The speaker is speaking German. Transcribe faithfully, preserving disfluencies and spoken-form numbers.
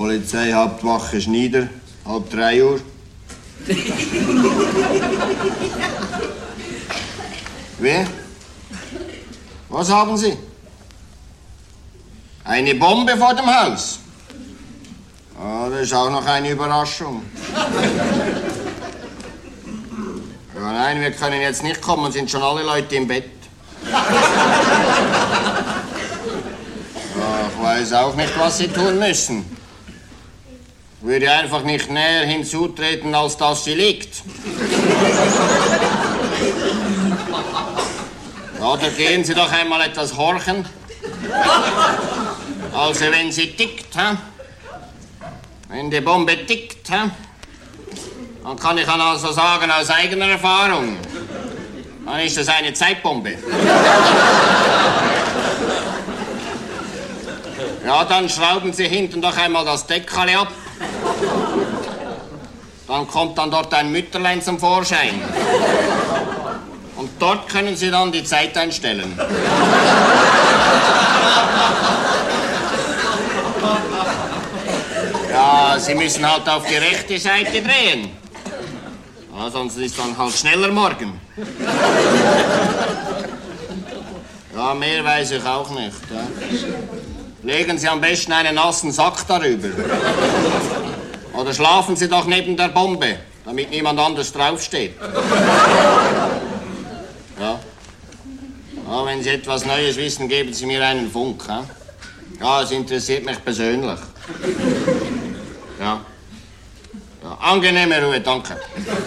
Polizeihauptwache Schneider, halb drei Uhr. Wie? Was haben Sie? Eine Bombe vor dem Haus? Ah, das ist auch noch eine Überraschung. Ja, nein, wir können jetzt nicht kommen, sind schon alle Leute im Bett. Ja, ich weiß auch nicht, was Sie tun müssen. Ich würde einfach nicht näher hinzutreten, als dass sie liegt. Oder gehen Sie doch einmal etwas horchen. Also wenn sie tickt, ha? Wenn die Bombe tickt, ha? Dann kann ich also sagen, aus eigener Erfahrung, dann ist das eine Zeitbombe. Ja, dann schrauben Sie hinten doch einmal das Deckel ab. Dann kommt dann dort ein Mütterlein zum Vorschein. Und dort können Sie dann die Zeit einstellen. Ja, Sie müssen halt auf die rechte Seite drehen. Ja, sonst ist dann halt schneller morgen. Ja, mehr weiß ich auch nicht. Ja. Legen Sie am besten einen nassen Sack darüber. Oder schlafen Sie doch neben der Bombe, damit niemand anders draufsteht. Ja. Ja, wenn Sie etwas Neues wissen, geben Sie mir einen Funk. Ja, ja, es interessiert mich persönlich. Ja. Ja, angenehme Ruhe, danke.